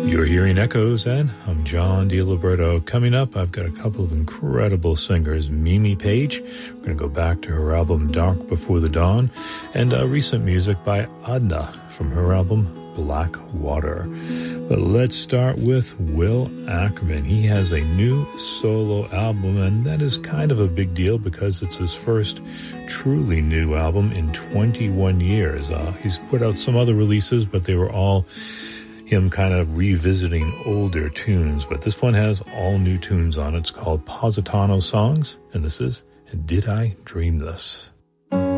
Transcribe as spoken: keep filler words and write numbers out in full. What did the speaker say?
You're hearing Echoes, and I'm John DiLiberto. Coming up, I've got a couple of incredible singers. Mimi Page, we're going to go back to her album Dark Before the Dawn, and uh, recent music by Adna from her album Black Water. But let's start with Will Ackerman. He has a new solo album, and that is kind of a big deal because it's his first truly new album in twenty-one years. Uh, he's put out some other releases, but they were all him kind of revisiting older tunes, but this one has all new tunes on it. It's called Positano Songs, and this is Did I Dream This?